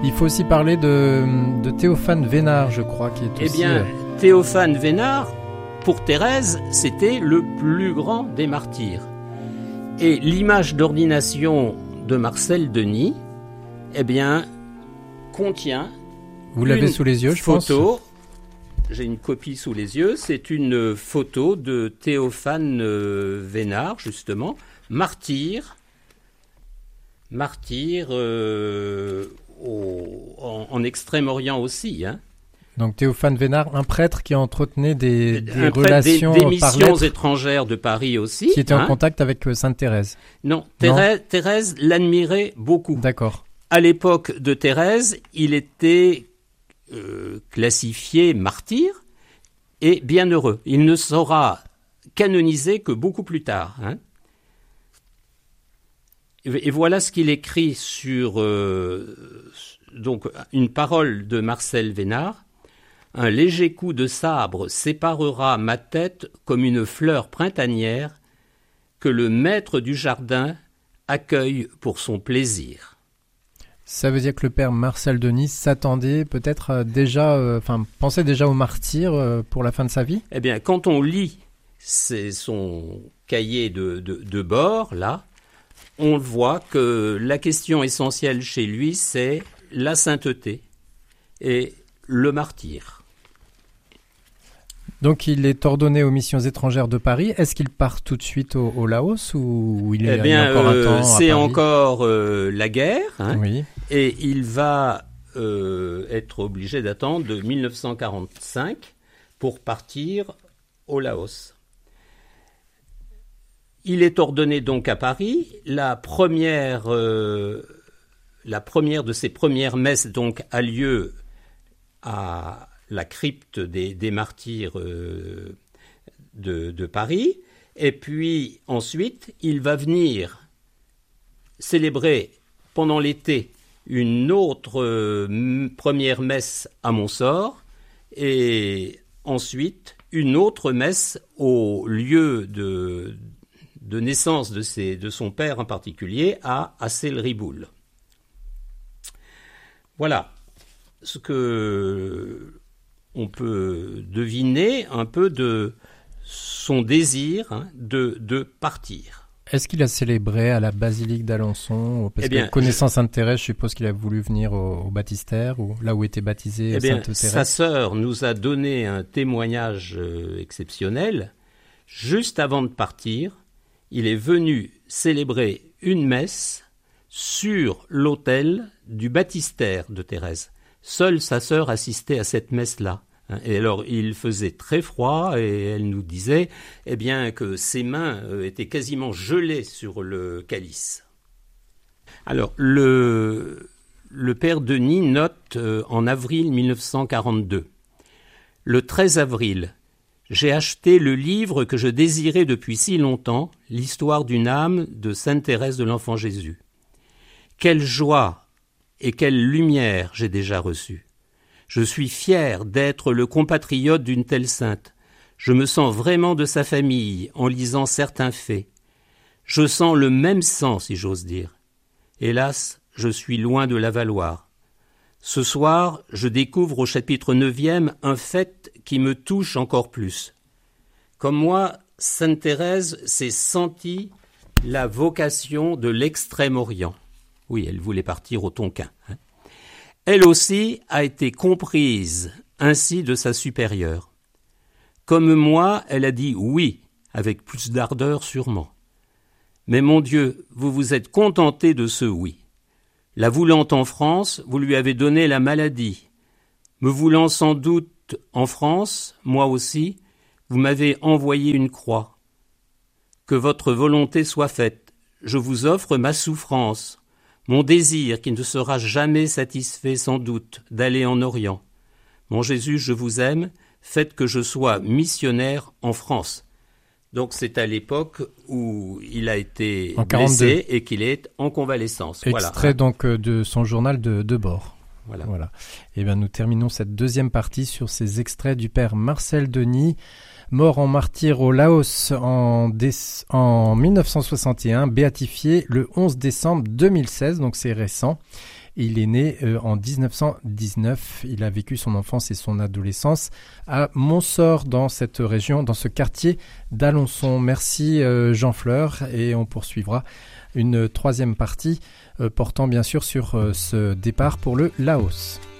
Il faut aussi parler de Théophane Vénard, je crois, qui est aussi... Théophane Vénard, pour Thérèse, c'était le plus grand des martyrs. Et l'image d'ordination de Marcel Denis, contient... Vous l'avez sous les yeux, je pense. J'ai une copie sous les yeux. C'est une photo de Théophane Vénard, justement, martyr en Extrême-Orient aussi. Hein. Donc Théophane Vénard, un prêtre qui entretenait des relations des missions étrangères de Paris aussi. Qui était en contact avec Sainte Thérèse. Non, Thérèse l'admirait beaucoup. D'accord. À l'époque de Thérèse, il était classifié martyr et bienheureux. Il ne sera canonisé que beaucoup plus tard. Hein. Et voilà ce qu'il écrit sur donc une parole de Marcel Vénard. Un léger coup de sabre séparera ma tête comme une fleur printanière que le maître du jardin accueille pour son plaisir. Ça veut dire que le père Marcel Denis s'attendait peut-être pensait déjà au martyr pour la fin de sa vie ? Eh bien, quand on lit son cahier de bord, là, on voit que la question essentielle chez lui, c'est la sainteté et le martyr. Donc il est ordonné aux missions étrangères de Paris. Est-ce qu'il part tout de suite au Laos ou il est encore un temps c'est à Paris encore la guerre. Hein, oui. Et il va être obligé d'attendre de 1945 pour partir au Laos. Il est ordonné donc à Paris. La première de ses premières messes donc a lieu à la crypte des martyrs de Paris. Et puis ensuite, il va venir célébrer pendant l'été une autre première messe à Montsort et ensuite une autre messe au lieu de naissance de son père en particulier à Assel-Riboul. Voilà ce que on peut deviner un peu de son désir de partir. Est-ce qu'il a célébré à la basilique d'Alençon ? Parce que connaissant Sainte Thérèse, je suppose qu'il a voulu venir au baptistère, ou là où était baptisée Sainte Thérèse. Sa sœur nous a donné un témoignage exceptionnel. Juste avant de partir, il est venu célébrer une messe sur l'autel du baptistère de Thérèse. Seule sa sœur assistait à cette messe-là. Et alors, il faisait très froid et elle nous disait que ses mains étaient quasiment gelées sur le calice. Alors, le père Denis note en avril 1942. Le 13 avril, j'ai acheté le livre que je désirais depuis si longtemps, l'histoire d'une âme de Sainte Thérèse de l'Enfant Jésus. Quelle joie et quelle lumière j'ai déjà reçue. Je suis fier d'être le compatriote d'une telle sainte. Je me sens vraiment de sa famille en lisant certains faits. Je sens le même sang, si j'ose dire. Hélas, je suis loin de la valoir. Ce soir, je découvre au chapitre 9e un fait qui me touche encore plus. Comme moi, Sainte Thérèse s'est sentie la vocation de l'Extrême-Orient. Oui, elle voulait partir au Tonkin. Elle aussi a été comprise ainsi de sa supérieure. Comme moi, elle a dit oui, avec plus d'ardeur sûrement. Mais mon Dieu, vous vous êtes contenté de ce oui. La voulant en France, vous lui avez donné la maladie. Me voulant sans doute en France, moi aussi, vous m'avez envoyé une croix. Que votre volonté soit faite. Je vous offre ma souffrance. Mon désir qui ne sera jamais satisfait sans doute d'aller en Orient. Mon Jésus, je vous aime, faites que je sois missionnaire en France. Donc c'est à l'époque où il a été blessé et qu'il est en convalescence. Extrait donc de son journal de bord. Voilà. Et bien nous terminons cette deuxième partie sur ces extraits du père Marcel Denis, mort en martyr au Laos en 1961, béatifié le 11 décembre 2016, donc c'est récent. il est né en 1919. Il a vécu son enfance et son adolescence à Montsort, dans cette région, dans ce quartier d'Alençon. Merci Jean Fleur, et on poursuivra une troisième partie portant bien sûr sur ce départ pour le Laos.